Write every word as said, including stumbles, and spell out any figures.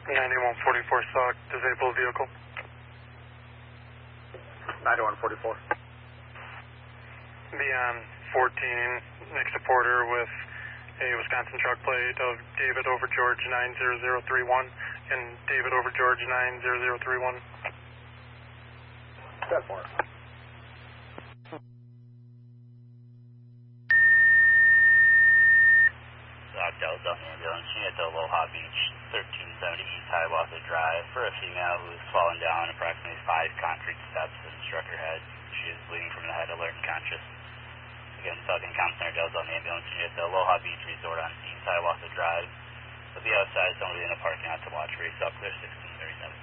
ninety-one forty-four Sauk, disabled vehicle. ninety-one forty-four. Beyond fourteen, next to Porter with a Wisconsin truck plate of David over George nine zero zero three one and David over George nine zero zero three one. ten four. Sauk Delta ambulance unit to Aloha Beach, thirteen seventy East Hiawatha Drive for a female who has fallen down approximately five concrete steps and struck her head. She is bleeding from the head, alert and conscious. Again, Falcon Comm Center Delta on the ambulance unit to Aloha Beach Resort on East Hiawatha Drive. They'll be outside, somebody in the parking lot to watch race up clear sixteen thirty-seven.